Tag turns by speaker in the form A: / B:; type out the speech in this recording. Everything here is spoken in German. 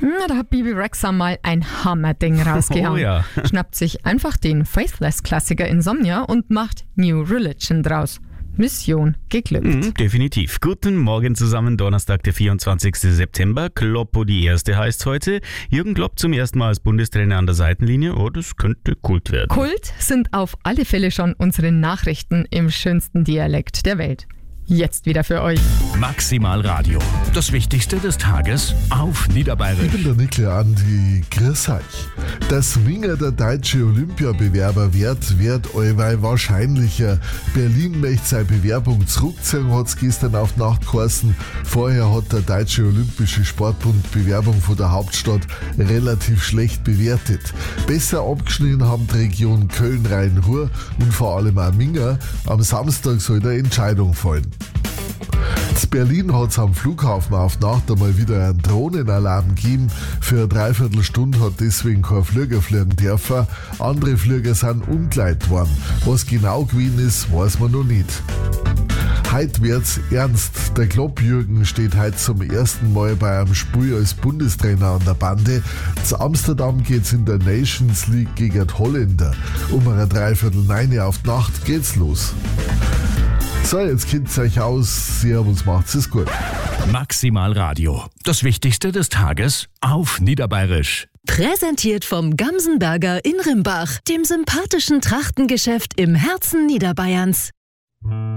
A: Na, da hat Bibi Rexha mal ein Hammerding rausgehauen.
B: Oh ja.
A: Schnappt sich einfach den Faithless-Klassiker Insomnia und macht New Religion draus. Mission geglückt.
B: Definitiv. Guten Morgen zusammen, Donnerstag, der 24. September. Kloppo die Erste heißt heute. Jürgen Klopp zum ersten Mal als Bundestrainer an der Seitenlinie. Oh, das könnte Kult werden.
A: Kult sind auf alle Fälle schon unsere Nachrichten im schönsten Dialekt der Welt. Jetzt wieder für euch.
C: Maximal Radio. Das Wichtigste des Tages auf Niederbayerisch.
D: Ich bin der Nikle Andi, grüß euch. Dass Winger der deutsche Olympiabewerber wird allweil wahrscheinlicher. Berlin möchte seine Bewerbung zurückziehen, hat es gestern auf die Nacht geheißen. Vorher hat der Deutsche Olympische Sportbund Bewerbung von der Hauptstadt relativ schlecht bewertet. Besser abgeschnitten haben die Region Köln-Rhein-Ruhr und vor allem auch Winger. Am Samstag soll der Entscheidung fallen. In Berlin hat es am Flughafen auf Nacht einmal wieder einen Drohnenalarm gegeben. Für eine Dreiviertelstunde hat deswegen kein Flieger fliegen dürfen. Andere Flieger sind umgeleitet worden. Was genau gewesen ist, weiß man noch nicht. Heute wird's ernst. Der Klopp-Jürgen steht heute zum ersten Mal bei einem Spiel als Bundestrainer an der Bande. Zu Amsterdam geht's in der Nations League gegen die Holländer. Um eine Dreiviertel auf die Nacht geht's los. So, jetzt kennt's euch aus. Servus, macht's es gut.
C: Maximal Radio. Das Wichtigste des Tages auf Niederbayerisch.
E: Präsentiert vom Gamsenberger in Rimbach, dem sympathischen Trachtengeschäft im Herzen Niederbayerns.